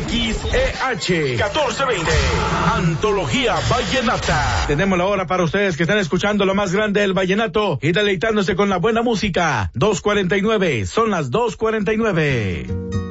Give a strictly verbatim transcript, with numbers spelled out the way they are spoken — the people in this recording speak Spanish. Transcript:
X E H catorce veinte. Antología Vallenata. Tenemos la hora para ustedes que están escuchando lo más grande del vallenato y deleitándose con la buena música. dos cuarenta y nueve, son las dos cuarenta y nueve.